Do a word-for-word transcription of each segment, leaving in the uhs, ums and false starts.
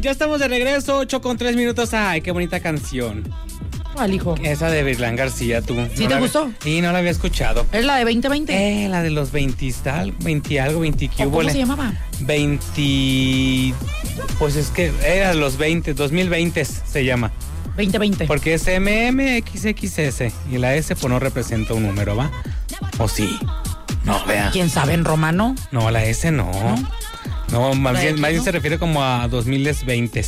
Ya estamos de regreso, ocho con tres minutos. Ay, qué bonita canción. ¿Cuál, hijo? Esa de Virlán García, tú. ¿Sí ¿No te la gustó? Había... Sí, no la había escuchado. ¿Es la de veinte veinte? Eh, la de los veinte tal, veinte algo, veinte que ¿Cómo se llamaba? veinte... Pues es que era los veinte, dos mil veinte se llama. veinte veinte. Porque es M M X X S y la S pues no representa un número, ¿va? ¿O sí? No, vea. ¿Quién sabe en romano? No, la S no. No, no más, bien, más bien se refiere como a dos mil veinte.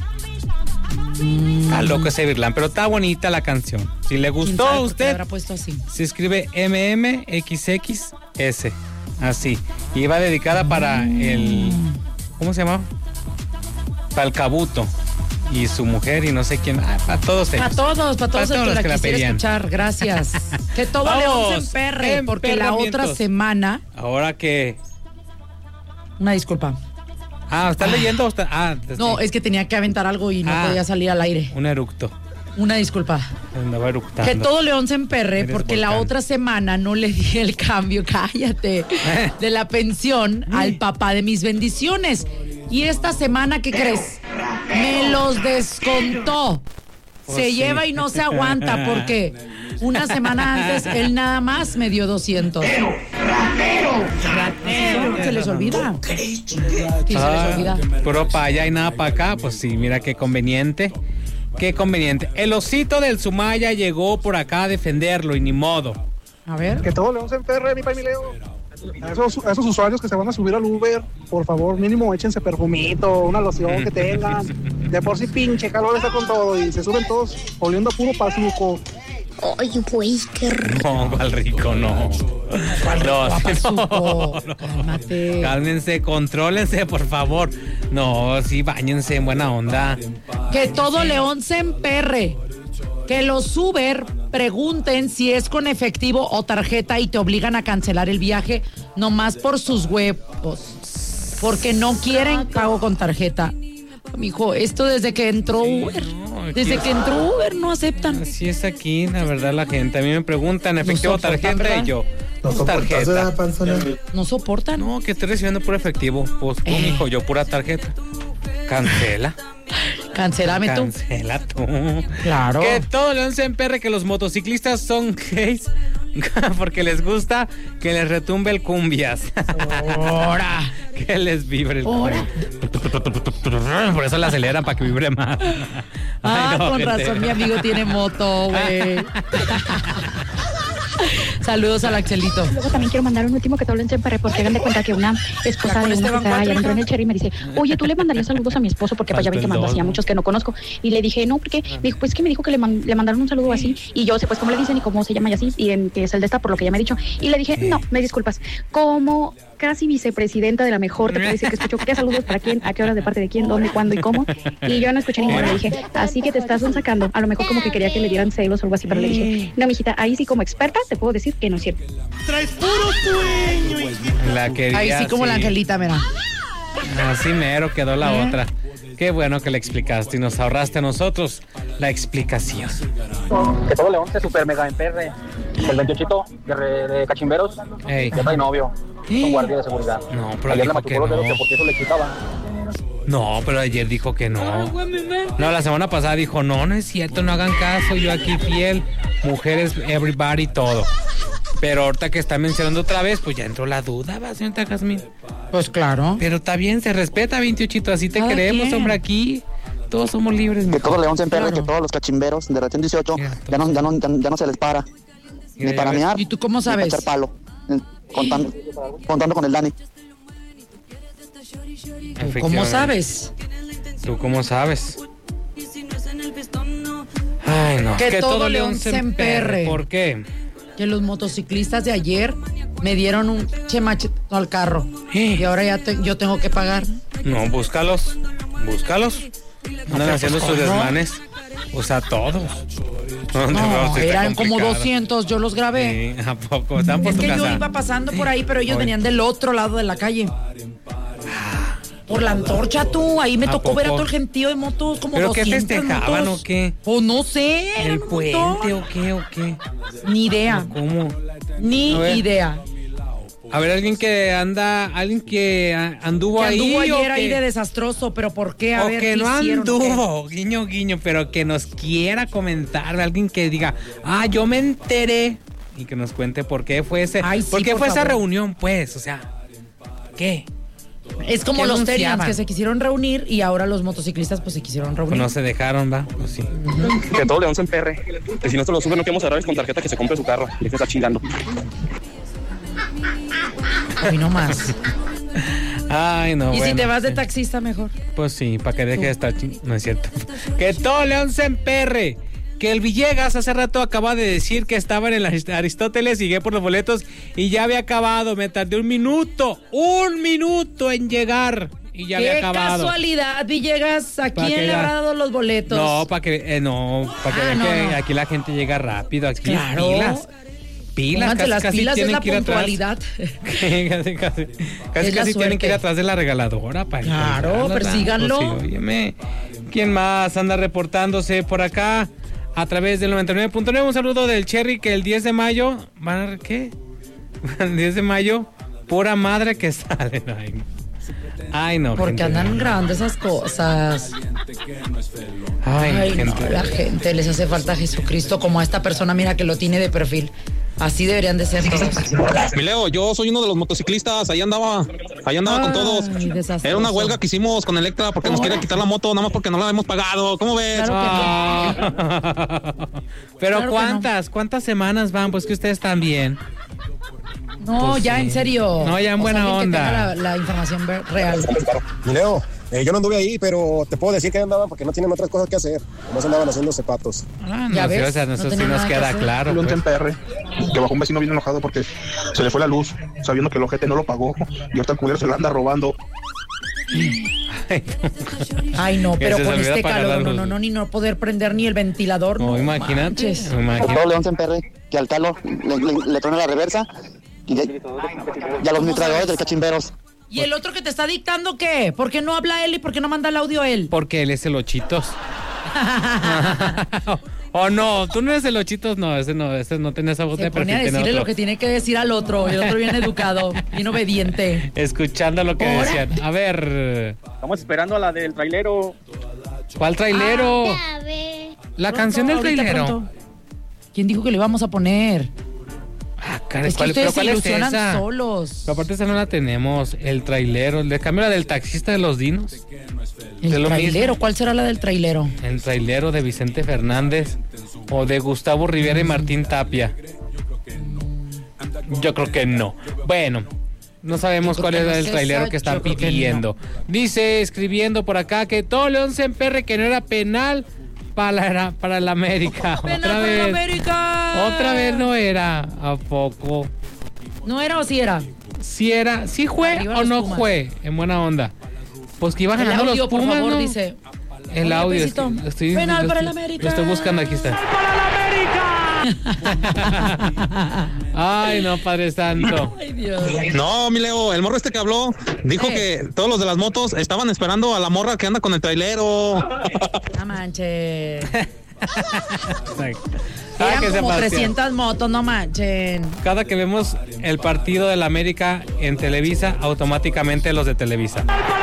Está loco ese Virlán, pero está bonita la canción. Si le gustó a usted, habrá puesto así? Se escribe M M X X S, así. Y va dedicada para el... ¿Cómo se llama? Para el Cabuto y su mujer y no sé quién. Ah, para todos ellos. Para todos, para todos, para todos el que la los que la quisiera pedían. escuchar. Gracias. Que todo Vamos, león se emperre, porque la otra semana... Ahora que... Una disculpa. Ah, ¿estás leyendo? O está... Ah, no, es que tenía que aventar algo y no ah, podía salir al aire. Un eructo. Una disculpa. Andaba eructando. Que todo león se emperre, Eres porque volcán. la otra semana no le di el cambio, cállate, de la pensión al papá de mis bendiciones. Y esta semana, ¿qué crees? Me los descontó. Pues se sí. lleva y no se aguanta, porque una semana antes él nada más me dio doscientos. Ratero. Se les olvida. Sí, se les olvida. Pero para allá y nada para acá, pues sí, mira qué conveniente. Qué conveniente. El osito del Sumaya llegó por acá a defenderlo y ni modo. A ver. Que todo león se emperre, mi pai, mi Leo. A esos, a esos usuarios que se van a subir al Uber, por favor, mínimo échense perfumito, una loción que tengan. De por sí pinche calor está con todo y se suben todos oliendo a puro pazuco. Ay, güey, qué rico. No, al rico no. No, Papazuco, no. cálmate. Cálmense, contrólense, por favor. No, sí, báñense en buena onda. Que todo león se emperre. Que los Uber pregunten si es con efectivo o tarjeta y te obligan a cancelar el viaje nomás por sus huevos. Porque no quieren pago con tarjeta. Mijo, esto desde que entró Uber. Desde que entró Uber no aceptan. Así es aquí, la verdad, la gente. A mí me preguntan, efectivo o tarjeta, ¿verdad? y yo, No pues, soportas, tarjeta. ¿verdad, panzona? No soportan. No, que estoy recibiendo puro efectivo. Pues tú, Eh. mijo, yo pura tarjeta. Cancela. Cancelame tú. Cancela tú. Claro. Que todo león se emperre, que los motociclistas son gays porque les gusta que les retumbe el cumbias. Ahora. Que les vibre el Ahora. Por eso la aceleran para que vibre más. Ah, Ay, no, con gente. razón, mi amigo tiene moto, güey. Saludos al Axelito. Luego también quiero mandar un último que todo lo para porque hagan de cuenta que una esposa de una que allá entró en el cherry y me dice, oye, tú le mandarías saludos a mi esposo porque pues ya ven que mandó así a muchos que no conozco. Y le dije, no, porque me dijo, pues que me dijo que le, man- le mandaron un saludo así. Y yo sé pues cómo le dicen y cómo se llama y así, y en, que es el de esta por lo que ya me ha dicho. Y le dije, no, me disculpas, como casi vicepresidenta de la mejor, te puedo decir que escucho qué saludos para quién, a qué horas, de parte de quién, dónde, cuándo y cómo. Y yo no escuché ninguno, le dije, así que te estás sacando. A lo mejor como que quería que le dieran celos o algo así, pero le dije, no, mijita, ahí sí como experta te puedo decir que no es cierto. Traes puro sueño. La quería, Ahí sí como la sí. Angelita, mira. Así mero quedó la ¿Eh? otra. Qué bueno que le explicaste y nos ahorraste a nosotros la explicación. Que todo león se super mega emperre. El veintiocho de, re- de cachimberos Ey. ya trae novio. Es un guardia de seguridad. No, pero Ayer le dijo que machucó los dedos no. que porque eso le excitaba. No, pero ayer dijo que no. No, la semana pasada dijo, no, no es cierto, no hagan caso, yo aquí fiel, mujeres, everybody, todo. Pero ahorita que está mencionando otra vez, pues ya entró la duda, va, señorita Jazmín. Pues claro. Pero está bien, se respeta, veintiocho, así te Cada queremos, quien. hombre, aquí. Todos somos libres, Que mijo. todo león se emperre, Claro. que todos los cachimberos de Retén dieciocho Mira, ya no, ya, no, ya, ya no se les para. Mira, Ni para ya ves. mear, ¿Y tú cómo ni para sabes? echar palo. Eh, Contando, contando con el Dani. ¿Cómo Efectivamente. sabes? ¿Tú cómo sabes? Ay, no. Que todo león se emperre. ¿Por qué? Que los motociclistas de ayer me dieron un chemache al carro. ¿Eh? Y ahora ya te- yo tengo que pagar. No, búscalos. Búscalos. Andan pero haciendo pues, sus ¿cómo? desmanes. O sea, todos. No, No, sí está eran como complicado. doscientos, yo los grabé. Sí, ¿a poco? Están por Es tu que yo casa. iba pasando por ahí, pero ellos Oye. venían del otro lado de la calle. Por la antorcha, tú. Ahí me ¿A tocó ver a poco? todo el gentío de motos, como ¿Pero qué doscientas festejaban motos. o qué? O no sé. ¿El eran un puente montón. o qué o qué? Ni idea. ¿Cómo? Ni A ver. idea. A ver, alguien que anda, alguien que anduvo que ahí. Anduvo ayer o ahí que, de desastroso, pero ¿por qué? A o ver, que ¿qué no hicieron, anduvo, guiño, guiño, pero que nos quiera comentar, alguien que diga, ah, yo me enteré, y que nos cuente por qué fue ese, Ay, sí, por qué por fue esa favor. reunión, pues, o sea, ¿qué? Es como ¿Qué los anunciaban? Terians que se quisieron reunir y ahora los motociclistas pues se quisieron reunir. Pues no se dejaron, va, pues sí. Que todo León se emperre. Que si no se lo sube, no queremos agarrar con tarjeta que se compre su carro. Y se está chingando. Hoy no más. Ay, no, Y bueno, si te vas de sí. taxista, mejor. Pues sí, para que deje de estar ching... No es cierto. Que todo León se emperre. Que el Villegas hace rato acaba de decir que estaba en el Aristóteles, llegué por los boletos y ya había acabado. Me tardé un minuto, un minuto en llegar y ya Qué había acabado. casualidad, Villegas. ¿A Pa' quién que le ya- habrá dado los boletos? No, para que, eh, no, para que Ah, vean no, que no. aquí la gente llega rápido. Aquí Claro. pilas. Pilas, Pónganse casi, las casi pilas, es tienen la que ir atrás. puntualidad. casi, casi, casi, Es la casi tienen que ir suerte. atrás de la regaladora para Claro, encontrarla, persíganlo. pues sí, óyeme. ¿Quién más anda reportándose por acá? A través del noventa y nueve punto nueve, un saludo del Cherry que el diez de mayo, ¿van a qué? El diez de mayo, pura madre que sale. Ay, no. Ay, no. Porque gente. andan grabando esas cosas. Ay, Ay, gente. no, la gente les hace falta Jesucristo como a esta persona, mira que lo tiene de perfil. Así deberían de ser todos. Mi Leo, yo soy uno de los motociclistas. Ahí andaba. Ahí andaba con todos. Ay, desastroso. Era una huelga que hicimos con Electra porque nos quiere quitar la moto, nada más porque no la hemos pagado. ¿Cómo ves? Claro que Ah. Pero Claro que ¿cuántas? ¿Cuántas semanas van? Pues que ustedes también. No, Pues ya sí. en serio. No, ya en O sea, buena alguien que onda. tenga La, la información ver- real. Leo, eh, yo no anduve ahí, pero te puedo decir que ahí andaban porque no tienen otras cosas que hacer. No se andaban haciendo zapatos. Ah, Ya no, sí, ves, o sea, no eso sí tenía nos nada que queda hacer. claro. León pues. en P R, que bajó un vecino bien enojado porque se le fue la luz, sabiendo que el ojete no lo pagó y ahorita el culero se lo anda robando. Ay, no, Que pero se les con olvida este apagar la calor, no, luz. no, no, ni no poder prender ni el ventilador. No, No, imagínate. manches. Que imagínate. todo León se emperre. Que al talo le, le, le truene la reversa. Y, de- y a los nitradores del cachimberos. ¿Y el otro que te está dictando qué? ¿Por qué no habla él y por qué no manda el audio él? Porque él es el Ochitos. O no, tú no eres el Ochitos, no, ese no, ese no tiene esa voz Se de pone a perfil, tiene decirle otro. lo que tiene que decir al otro. Y el otro bien educado, bien obediente. Escuchando lo que ¿Ahora? decían. A ver, Estamos esperando a la del trailero. ¿cuál trailero? La canción del Ah, Ahorita trailero. pronto. ¿Quién dijo que le íbamos a poner? Ah, caray, Es que ¿cuál, pero ustedes se cuál es ilusionan esa? solos. Pero aparte esa no la tenemos. El trailero. ¿Le cambio la del taxista de los dinos? El de lo trailero, mismo. ¿cuál será la del trailero? El trailero de Vicente Fernández. O de Gustavo Rivera y Martín Tapia. Yo creo que no. Bueno, no sabemos Yo cuál creo es que no el es trailero esa, que están yo creo que pidiendo. Dice, escribiendo por acá, que todo León se emperre, que no era penal para la, para la América. ¡Penal Otra para la vez. América! Otra vez no era. ¿A poco? ¿No era o sí era? Si era, si fue Arriba o los no Pumas. fue, en buena onda. Pues que iba El ganando audio, los por Pumas, favor, ¿no? dice. El Oye, audio. Pesito, Estoy, estoy, penal lo para estoy- el América. Lo estoy buscando, aquí está. Ay, no, Padre Santo. Ay, Dios. No, mi Leo, el morro este que habló dijo Eh. que todos los de las motos estaban esperando a la morra que anda con el trailero. No manches. Ah, Eran que como Sebastián. trescientas motos, no manchen. Cada que vemos el partido de la América en Televisa, automáticamente los de Televisa.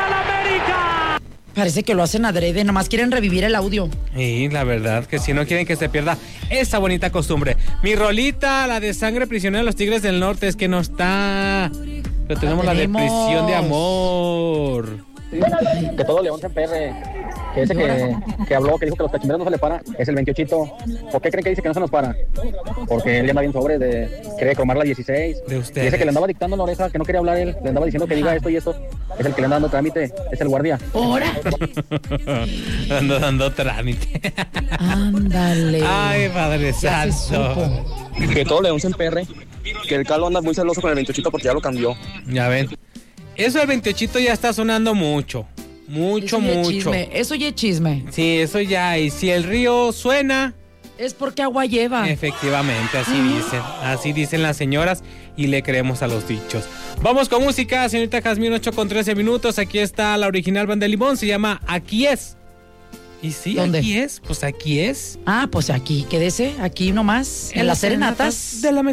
Parece que lo hacen adrede, nomás quieren revivir el audio. Y la verdad que si no quieren que se pierda esa bonita costumbre. Mi rolita, la de Sangre Prisionera de los Tigres del Norte, es que no está. Pero tenemos la de tenemos. Prisión de Amor. Que todo León se emperre. Que ese que, que habló, que dijo que los cachimberos no se le para, es el veintiocho. ¿Por qué creen que dice que no se nos para? Porque él ya anda bien sobre de quiere cromar la dieciséis. De ustedes. Y ese que le andaba dictando en la oreja, que no quería hablar él, le andaba diciendo que diga esto y esto, es el que le anda dando trámite, es el guardia. ¿Ahora? Ando dando trámite. Ándale. Ay, Padre Ya se Santo. supo. Que todo León se emperre. Que el Calo anda muy celoso con el veintiocho porque ya lo cambió. Ya ven. Eso del veintiocho ya está sonando mucho. Mucho, Eso ya es mucho. chisme, Eso ya es chisme. Sí, eso ya. Y si el río suena, Es porque agua lleva. efectivamente, así dicen. Así dicen las señoras y le creemos a los dichos. Vamos con música, señorita Jazmín, ocho con trece minutos. Aquí está la original Banda Limón, se llama Aquí es. Y sí, ¿Dónde? aquí es, pues aquí es. Ah, pues aquí, quédese, aquí nomás, en, las serenatas. de la mejor.